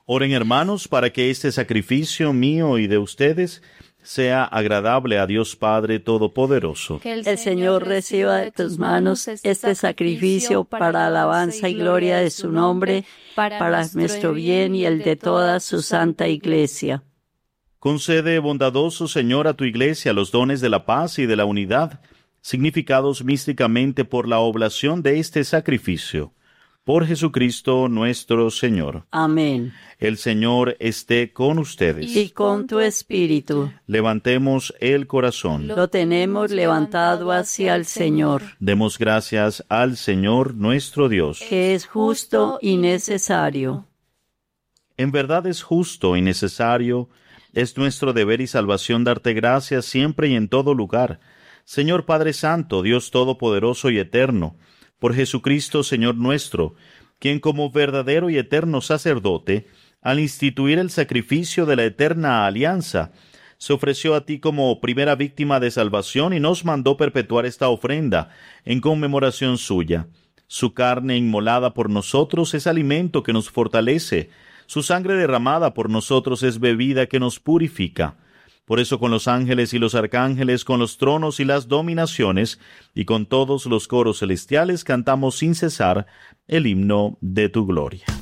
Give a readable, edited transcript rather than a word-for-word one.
Oren, hermanos, para que este sacrificio mío y de ustedes sea agradable a Dios Padre Todopoderoso. Que el Señor reciba de tus manos este sacrificio para alabanza y gloria de su nombre, para nuestro bien y el de toda su santa Iglesia. Concede, bondadoso Señor, a tu Iglesia los dones de la paz y de la unidad, significados místicamente por la oblación de este sacrificio. Por Jesucristo nuestro Señor. Amén. El Señor esté con ustedes. Y con tu espíritu. Levantemos el corazón. Lo tenemos levantado hacia el Señor. Demos gracias al Señor nuestro Dios. Que es justo y necesario. En verdad es justo y necesario, es nuestro deber y salvación darte gracias siempre y en todo lugar. Señor Padre Santo, Dios Todopoderoso y Eterno, por Jesucristo, Señor nuestro, quien como verdadero y eterno sacerdote, al instituir el sacrificio de la eterna alianza, se ofreció a ti como primera víctima de salvación y nos mandó perpetuar esta ofrenda en conmemoración suya. Su carne inmolada por nosotros es alimento que nos fortalece, su sangre derramada por nosotros es bebida que nos purifica. Por eso con los ángeles y los arcángeles, con los tronos y las dominaciones, y con todos los coros celestiales cantamos sin cesar el himno de tu gloria.